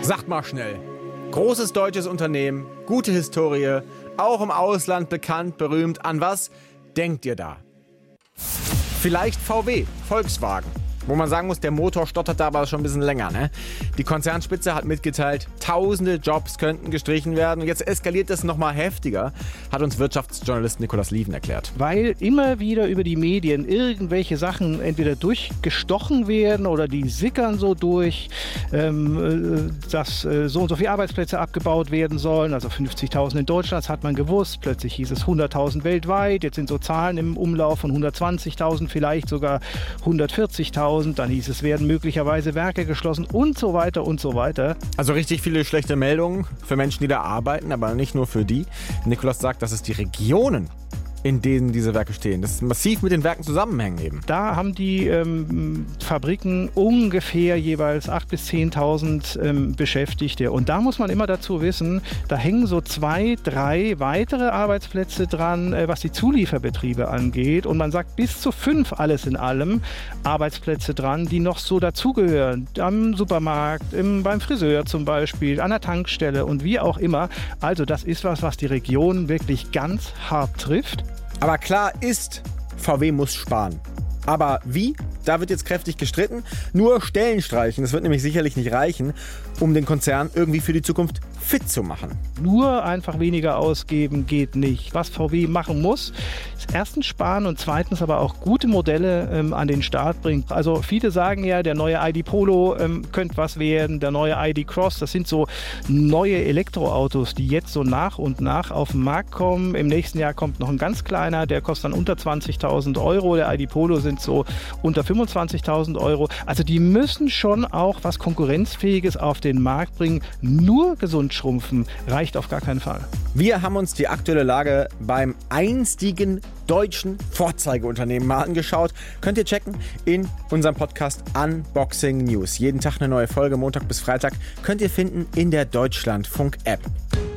Sagt mal schnell. Großes deutsches Unternehmen, gute Historie, auch im Ausland bekannt, berühmt. An was denkt ihr da? Vielleicht VW, Volkswagen. Wo man sagen muss, der Motor stottert da aber schon ein bisschen länger, ne? Die Konzernspitze hat mitgeteilt, tausende Jobs könnten gestrichen werden. Und jetzt eskaliert das nochmal heftiger, hat uns Wirtschaftsjournalist Nikolaus Lieven erklärt. Weil immer wieder über die Medien irgendwelche Sachen entweder durchgestochen werden oder die sickern so durch, dass so und so viele Arbeitsplätze abgebaut werden sollen. Also 50.000 in Deutschland, das hat man gewusst. Plötzlich hieß es 100.000 weltweit. Jetzt sind so Zahlen im Umlauf von 120.000, vielleicht sogar 140.000. Dann hieß es, werden möglicherweise Werke geschlossen und so weiter und so weiter. Also richtig viele schlechte Meldungen für Menschen, die da arbeiten, aber nicht nur für die. Nikolaus sagt, dass es die Regionen, in denen diese Werke stehen, das massiv mit den Werken zusammenhängen eben. Da haben die Fabriken ungefähr jeweils 8.000 bis 10.000 Beschäftigte. Und da muss man immer dazu wissen, da hängen so 2, 3 weitere Arbeitsplätze dran, was die Zulieferbetriebe angeht. Und man sagt bis zu 5 alles in allem Arbeitsplätze dran, die noch so dazugehören. Am Supermarkt, beim Friseur zum Beispiel, an der Tankstelle und wie auch immer. Also das ist was die Region wirklich ganz hart trifft. Aber klar ist, VW muss sparen. Aber wie? Da wird jetzt kräftig gestritten. Nur Stellen streichen, das wird nämlich sicherlich nicht reichen, um den Konzern irgendwie für die Zukunft fit zu machen. Nur einfach weniger ausgeben geht nicht. Was VW machen muss, ist erstens sparen und zweitens aber auch gute Modelle an den Start bringen. Also viele sagen ja, der neue ID Polo könnte was werden, der neue ID Cross, das sind so neue Elektroautos, die jetzt so nach und nach auf den Markt kommen. Im nächsten Jahr kommt noch ein ganz kleiner, der kostet dann unter 20.000 Euro. Der ID Polo sind so unter 25.000 Euro. Also die müssen schon auch was Konkurrenzfähiges auf den Markt bringen. Nur gesund schrumpfen reicht auf gar keinen Fall. Wir haben uns die aktuelle Lage beim einstigen deutschen Vorzeigeunternehmen mal angeschaut. Könnt ihr checken in unserem Podcast Unboxing News. Jeden Tag eine neue Folge, Montag bis Freitag, könnt ihr finden in der Deutschlandfunk-App.